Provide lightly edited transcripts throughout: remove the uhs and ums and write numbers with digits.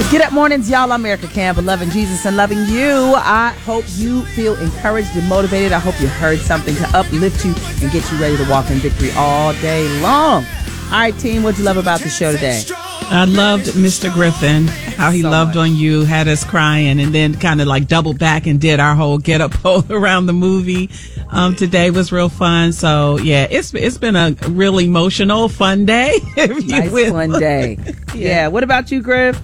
Get up mornings, y'all. I'm Erica Campbell, loving Jesus and loving you. I hope you feel encouraged and motivated. I hope you heard something to uplift you and get you ready to walk in victory all day long. All right, team, what'd you love about the show today? I loved Mr. Griffin, how he loved on you, had us crying, and then kind of like doubled back and did our whole get up poll around the movie. Today was real fun. So yeah, it's been a really emotional, fun day. Nice fun day. Yeah. What about you, Griff?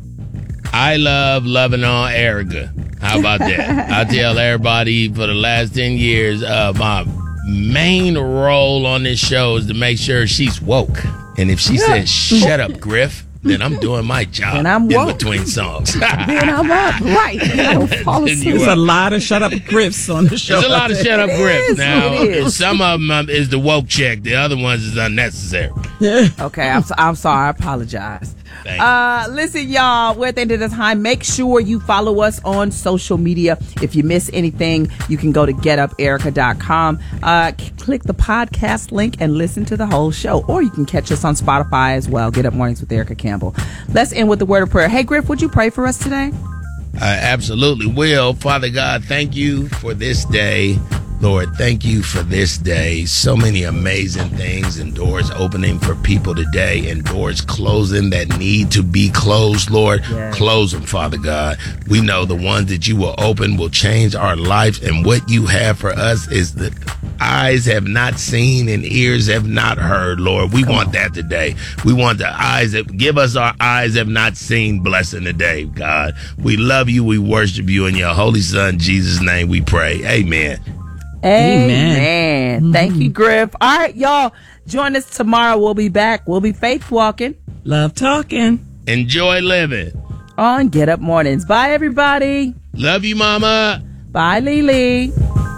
I love loving on Erica. How about that? I tell everybody for the last 10 years, my main role on this show is to make sure she's woke. And if she says, shut up, Griff, then I'm doing my job and I'm woke. in between songs. Then I'm up. Right. Fall asleep. There's a lot of shut up Griffs on the show. There's a lot of shut up Griffs. Now, some of them is the woke check. The other ones is unnecessary. Okay, I'm sorry. I apologize. Listen, y'all, we're at the end of the time. Make sure you follow us on social media. If you miss anything, you can go to getuperica.com, click the podcast link and listen to the whole show. Or you can catch us on Spotify as well. Get Up Mornings with Erica Campbell. Let's end with the word of prayer. Hey, Griff, would you pray for us today? I absolutely will. Father God, thank you for this day. Lord, thank you for this day. So many amazing things and doors opening for people today and doors closing that need to be closed, Lord. Yes. Close them, Father God. We know the ones that you will open will change our lives, and what you have for us is that eyes have not seen and ears have not heard, Lord. We want that today. We want the eyes that give us our eyes have not seen blessing today, God. We love you. We worship you. In your holy son, Jesus' name we pray. Amen. Amen. Mm-hmm. Thank you, Griff. All right, y'all. Join us tomorrow. We'll be back. We'll be faith walking. Love talking. Enjoy living. On Get Up Mornings. Bye, everybody. Love you, Mama. Bye, Lily.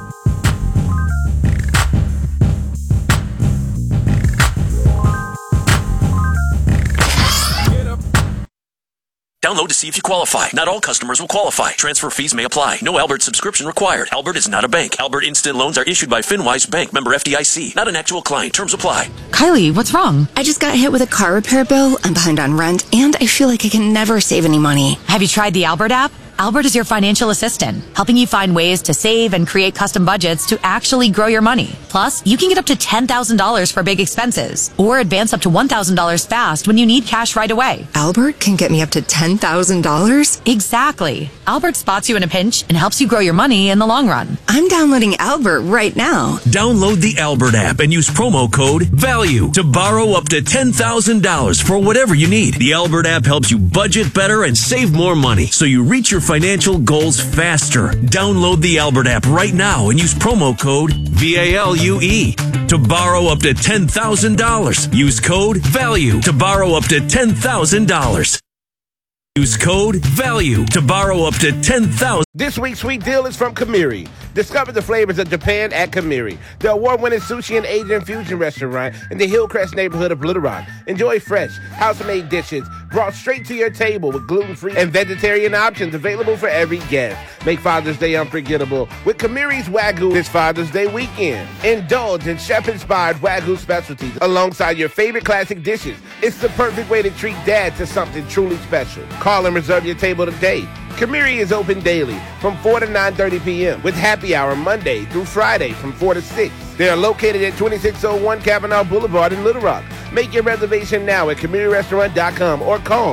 Download to see if you qualify. Not all customers will qualify. Transfer fees may apply. No Albert subscription required. Albert is not a bank. Albert Instant Loans are issued by FinWise Bank, member FDIC. Not an actual client. Terms apply. Kylie, what's wrong? I just got hit with a car repair bill. I'm behind on rent, and I feel like I can never save any money. Have you tried the Albert app? Albert is your financial assistant, helping you find ways to save and create custom budgets to actually grow your money. Plus, you can get up to $10,000 for big expenses or advance up to $1,000 fast when you need cash right away. Albert can get me up to $10,000? Exactly. Albert spots you in a pinch and helps you grow your money in the long run. I'm downloading Albert right now. Download the Albert app and use promo code VALUE to borrow up to $10,000 for whatever you need. The Albert app helps you budget better and save more money so you reach your financial goals faster. Download the Albert app right now and use promo code VALUE to borrow up to $10,000. Use code VALUE to borrow up to $10,000. Use code VALUE to borrow up to $10,000. This week's sweet deal is from Kamiri. Discover the flavors of Japan at Kamiri, the award-winning sushi and Asian fusion restaurant in the Hillcrest neighborhood of Little Rock. Enjoy fresh, house-made dishes brought straight to your table with gluten-free and vegetarian options available for every guest. Make Father's Day unforgettable with Kamiri's Wagyu this Father's Day weekend. Indulge in chef-inspired Wagyu specialties alongside your favorite classic dishes. It's the perfect way to treat Dad to something truly special. Call and reserve your table today. Kamiri is open daily from 4 to 9:30 p.m. with happy hour Monday through Friday from 4 to 6. They are located at 2601 Kavanaugh Boulevard in Little Rock. Make your reservation now at KamiriRestaurant.com or call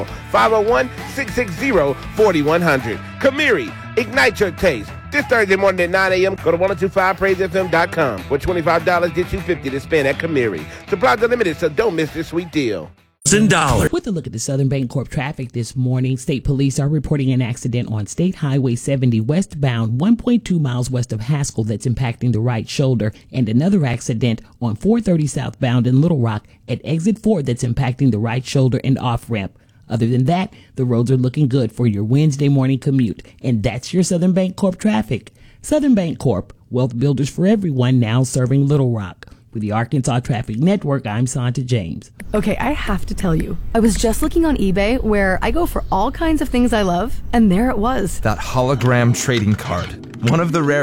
501-660-4100. Kamiri, ignite your taste. This Thursday morning at 9 a.m., go to 1025praisefm.com where $25 gets you $50 to spend at Kamiri. Supplies are limited, so don't miss this sweet deal. With a look at the Southern Bancorp traffic this morning, state police are reporting an accident on State Highway 70 westbound 1.2 miles west of Haskell that's impacting the right shoulder, and another accident on 430 southbound in Little Rock at exit 4 that's impacting the right shoulder and off-ramp. Other than that, the roads are looking good for your Wednesday morning commute. And that's your Southern Bancorp traffic. Southern Bancorp, wealth builders for everyone, now serving Little Rock. With the Arkansas Traffic Network, I'm Santa James. Okay, I have to tell you, I was just looking on eBay where I go for all kinds of things I love, and there it was. That hologram trading card. One of the rare